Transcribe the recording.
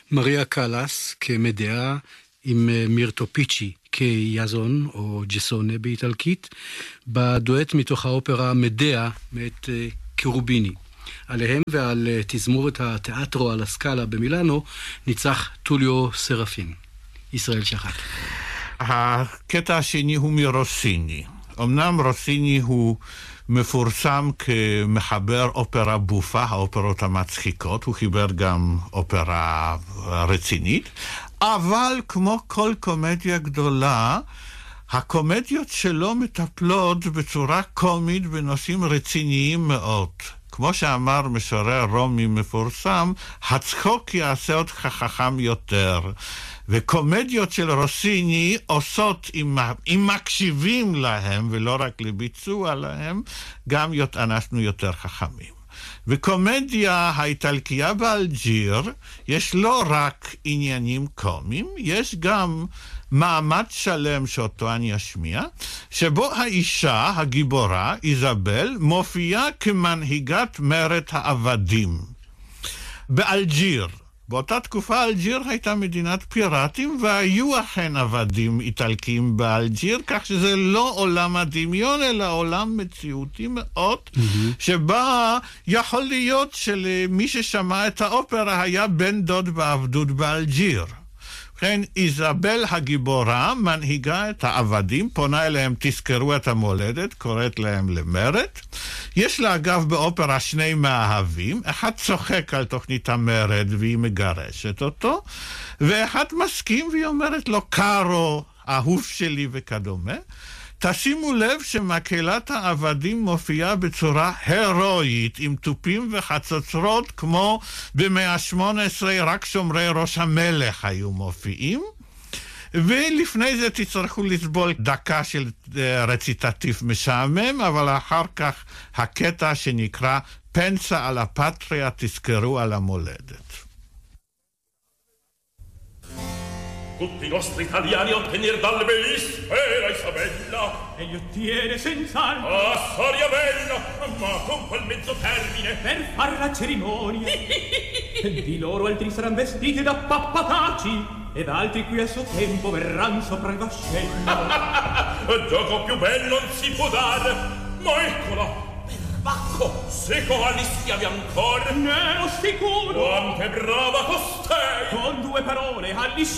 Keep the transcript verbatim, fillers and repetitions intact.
מריה קלאס כמדעה, עם מירטו פיצ'י כיזון או ג'סונה באיטלקית, בדואט מתוך האופרה מדעה מאת קרוביני. עליהם ועל תזמורת התיאטרו על הסקאלה במילאנו ניצח טוליו סרפין. ישראל שחט. הקטע השני הוא מרוסיני. אמנם רוסיני הוא מפורסם כמחבר אופרה בופה, האופרות המצחיקות, הוא חיבר גם אופרה רצינית, אבל כמו כל קומדיה גדולה, הקומדיות שלו מטפלות בצורה קומית בנושאים רציניים מאוד. כמו שאמר משורר רומי מפורסם, הצחוק יעשה אותך חכם יותר. וקומדיות של רוסיני עושות, אם, אם מקשיבים להם, ולא רק לביצוע להם, גם אנחנו יותר חכמים. וקומדיה האיטלקיה באלג'יר, יש לא רק עניינים קומיים, יש גם מעמד שלם שאותו אני אשמיע, שבו האישה, הגיבורה, איזבל, מופיעה כמנהיגת מרד העבדים. באלג'יר, באותה תקופה אלג'יר הייתה מדינת פיראטים, והיו אכן עבדים איטלקים באלג'יר, כך שזה לא עולם הדמיון, אלא עולם מציאותי מאוד, mm-hmm. שבה יכול להיות שלמי ששמע את האופרה היה בן דוד בעבדות באלג'יר. כן, איזבל הגיבורה מנהיגה את העבדים, פונה אליהם, תזכרו את המולדת, קוראת להם למרד. יש לה אגב באופרה שני מאהבים, אחד צוחק על תוכנית המרד והיא מגרשת אותו, ואחד מסכים והיא אומרת לו, קארו, אהוב שלי וכדומה. תשימו לב שמקהלת העבדים מופיעה בצורה הרואית, עם טופים וחצוצרות, כמו במאה ה-שמונה עשרה רק שומרי ראש המלך היו מופיעים. ולפני זה תצטרכו לסבול דקה של רציטטיב משעמם, אבל אחר כך הקטע שנקרא פנסה על הפטריה, תזכרו על המולדת. Tutti i nostri italiani ottenere dalle bellissime Isabella e gli ottiene senz'altro ah, storia bella, ma con quel mezzo termine per far la cerimonia di loro altri saranno vestiti da pappataci ed altri qui a suo tempo verranno sopra il vascello gioco più bello non si può dare ma eccola Bacco, seco agli schiavi ancora ne ero sicuro quanto è brava costei con due parole agli